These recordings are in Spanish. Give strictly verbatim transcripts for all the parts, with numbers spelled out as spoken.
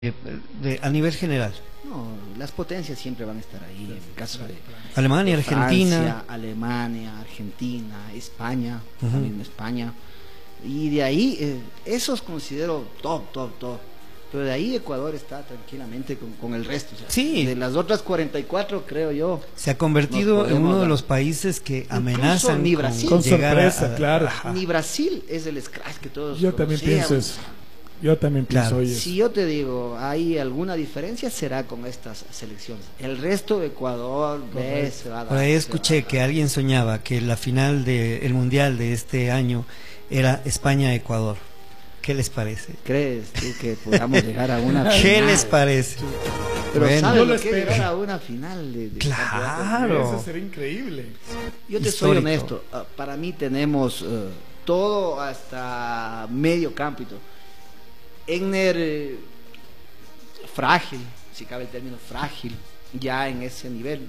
de, de, a nivel general. No, las potencias siempre van a estar ahí. En el caso de Alemania, de Argentina. Francia, Alemania, Argentina, España, Uh-huh. también España. Y de ahí, eh, esos considero top, top, top. Pero de ahí Ecuador está tranquilamente con, con el resto. O sea, sí. De las otras cuarenta y cuatro, creo yo. Se ha convertido en uno de los países que amenazan ni Brasil. Con sorpresa, a, a, claro. Ajá. Ni Brasil es el scratch que todos Yo también conocíamos. pienso eso. Yo también pienso Claro. eso. Si yo te digo, hay alguna diferencia, será con estas selecciones. El resto de Ecuador, ves, se va a dar. Por ahí se escuché va a dar. que alguien soñaba que la final del Mundial de este año era España-Ecuador. ¿Qué les parece? ¿Crees tú que podamos llegar a una final? ¿Qué les parece? Pero Bueno. ¿sabes Yo lo lo que es espero. llegar a una final de, de Claro. Eso sería increíble. Yo te Histórico. soy honesto, uh, para mí tenemos uh, todo hasta medio campo y todo. Egner, eh, frágil, si cabe el término frágil, ya en ese nivel.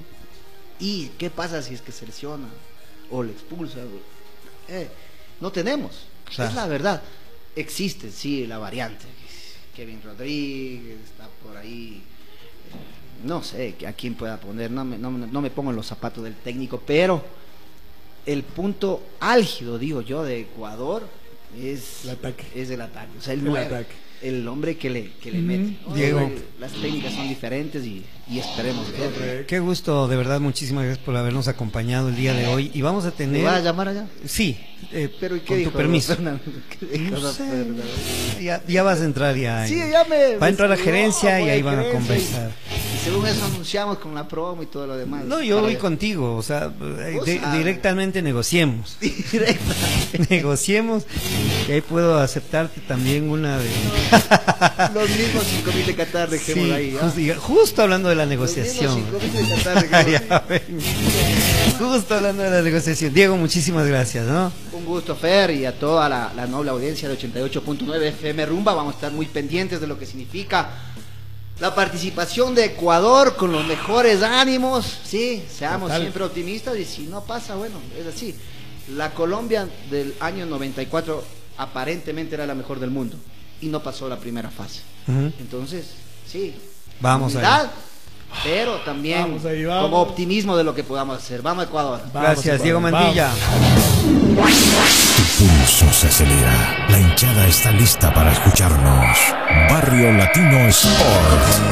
¿Y qué pasa si es que se lesiona o le expulsa? Eh, no tenemos, Claro. es la verdad. Existe, sí, la variante. Kevin Rodríguez está por ahí. eh, No sé a quién pueda poner, no me, no, no me pongo en los zapatos del técnico, pero el punto álgido, digo yo, de Ecuador es El ataque. es el ataque, o sea, el, El nueve, ataque. el hombre que le, que le Mm, mete. ¿no? Diego. Eh, Las técnicas son diferentes y, y esperemos ver. Correcto. Qué gusto, de verdad, muchísimas gracias por habernos acompañado el día de hoy. Y vamos a ¿Me tener... vas a llamar allá? Sí, eh, Pero ¿y qué con dijo tu permiso. Fernando? ¿Qué dijo No don sé, Fernando? ya, ya vas a entrar ya. Sí, en- ya me... Va a entrar la me gerencia escribió, y ahí por van a gerencia, conversar. Y, y según eso anunciamos con la promo y todo lo demás. No, yo Para- voy contigo, o sea, Vos de- sabes. directamente negociemos. Directa. Negociemos y ahí puedo aceptarte también una de... Los mismos cinco mil de Qatar dejemos Sí, ahí. ¿ah? justo, y justo hablando de la Los mismos negociación. cinco mil de Qatar dejemos ahí. Ya ven. Justo hablando de la negociación. Diego, muchísimas gracias, ¿no? Un gusto, Fer, y a toda la, la noble audiencia de ochenta y ocho punto nueve F M Rumba. Vamos a estar muy pendientes de lo que significa la participación de Ecuador con los mejores ánimos. Sí, seamos Total. siempre optimistas y si no pasa, bueno, es así. La Colombia del año noventa y cuatro aparentemente era la mejor del mundo y no pasó la primera fase. Ujú. Entonces, sí, Vamos humildad, pero también Vamos ahí, vamos. como optimismo de lo que podamos hacer. Vamos, Ecuador. Vamos, Gracias, Diego Ecuador, Mantilla. Tu pulso se acelera. La hinchada está lista para escucharnos. Barrio Latino Sport.